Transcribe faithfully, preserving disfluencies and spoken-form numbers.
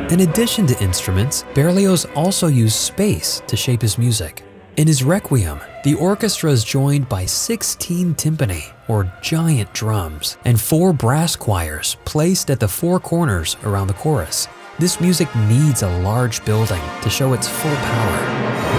In addition to instruments, Berlioz also used space to shape his music. In his Requiem, the orchestra is joined by sixteen timpani, or giant drums, and four brass choirs placed at the four corners around the chorus. This music needs a large building to show its full power.